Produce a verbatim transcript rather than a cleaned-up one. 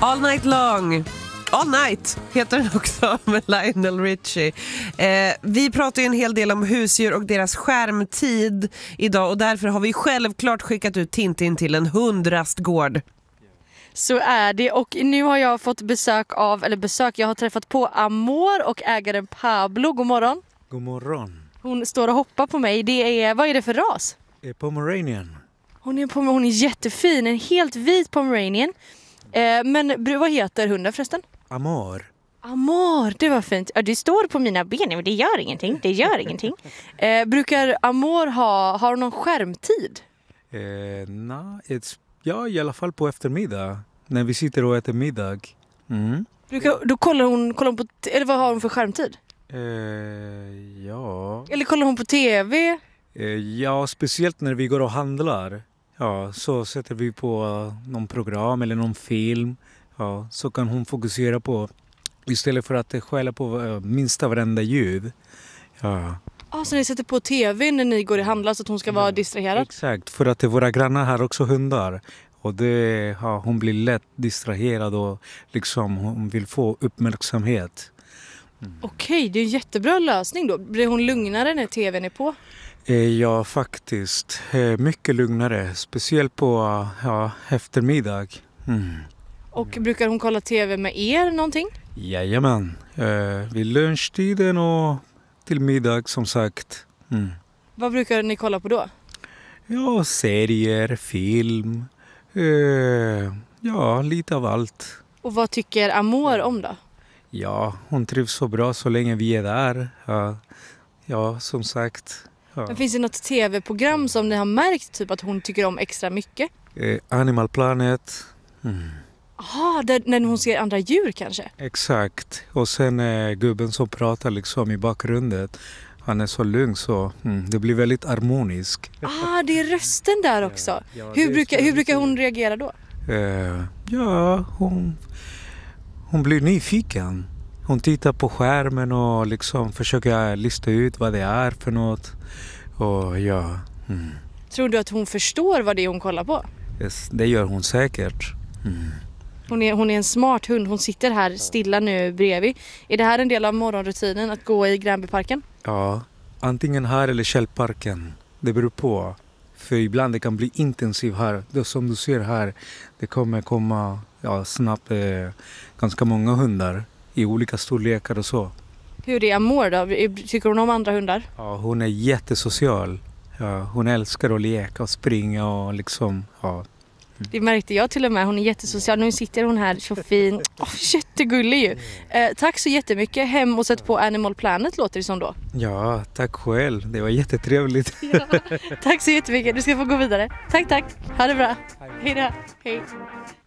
All Night Long. All Night heter den också med Lionel Richie. Eh, vi pratar ju en hel del om husdjur och deras skärmtid idag, och därför har vi självklart skickat ut Tintin till en hundrastgård. Så är det, och nu har jag fått besök av, eller besök, jag har träffat på Amor och ägaren Pablo. God morgon. God morgon. Hon står och hoppar på mig. Det är, vad är det för ras? Pomeranian. Hon är, på, hon är jättefin, en helt vit Pomeranian. Eh, men vad heter hunden förresten? Amor. Amor, det var fint. Ja, det står på mina ben, men det gör ingenting. Det gör ingenting. Eh, brukar Amor ha, har någon skärmtid? Eh, na, it's, ja, i alla fall på eftermiddag. När vi sitter och äter middag. Mm. Brukar, då kollar hon, kollar hon på, eller vad har hon för skärmtid? Eh, ja. Eller kollar hon på tv? Eh, ja, speciellt när vi går och handlar. Ja, så sätter vi på uh, någon program eller någon film. Ja, så kan hon fokusera på, istället för att skälla på uh, minsta varenda ljud. Ja. Ah, så ni sätter på tv när ni går och handlar så att hon ska vara ja, distraherad? Exakt, för att våra grannar har också hundar. Och det, ja, hon blir lätt distraherad och liksom hon vill få uppmärksamhet. Mm. Okej, det är en jättebra lösning då. Blir hon lugnare när tvn är på? Eh, ja, faktiskt. Eh, mycket lugnare. Speciellt på ja, eftermiddag. Mm. Och brukar hon kolla tv med er någonting? Jajamän. Eh, vid lunchtiden och till middag som sagt. Mm. Vad brukar ni kolla på då? Ja, serier, film. Eh, ja, lite av allt. Och vad tycker Amor om då? Ja, hon trivs så bra så länge vi är där. Ja, ja som sagt. Ja. Men finns det något tv-program som ni har märkt typ att hon tycker om extra mycket? Eh, Animal Planet. Mm. Aha, där, när hon ser andra djur kanske? Exakt. Och sen eh, gubben som pratar liksom i bakgrunden. Han är så lugn så mm, det blir väldigt harmoniskt. Ah, det är rösten där också. Ja, ja, hur, brukar, hur brukar hon reagera då? Eh, ja, hon, hon blir nyfiken. Hon tittar på skärmen och liksom försöker lista ut vad det är för något. Och ja. Mm. Tror du att hon förstår vad det är hon kollar på? Yes, det gör hon säkert. Mm. Hon är, hon är en smart hund. Hon sitter här stilla nu bredvid. Är det här en del av morgonrutinen att gå i Gränbyparken? Ja, antingen här eller Källparken. Det beror på. För ibland det kan bli intensivt här. Det som du ser här, det kommer komma ja, snabbt eh, ganska många hundar i olika storlekar och så. Hur är Amor då? Tycker hon om andra hundar? Ja, hon är jättesocial. Ja, hon älskar att leka och springa och liksom, ja. Det märkte jag till och med. Hon är jättesocial. Nu sitter hon här så fin. Oh, jättegullig ju. Eh, tack så jättemycket. Hem och sätt på Animal Planet låter det som då. Ja, tack själv. Det var jättetrevligt. Ja, tack så jättemycket. Du ska få gå vidare. Tack, tack. Ha det bra. Hej då. Hej.